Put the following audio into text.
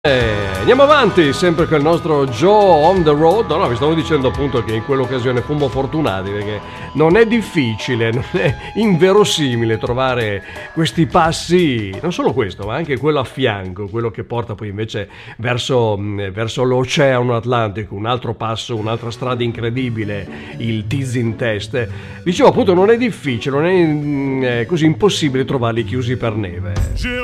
Andiamo avanti, sempre con il nostro Joe on the road. No, vi stavo dicendo appunto che in quell'occasione fummo fortunati, perché non è difficile, non è inverosimile trovare questi passi, non solo questo, ma anche quello a fianco, quello che porta poi invece verso l'Oceano Atlantico, un altro passo, un'altra strada incredibile, il Teasing Test. Dicevo appunto, non è difficile, non è così impossibile trovarli chiusi per neve.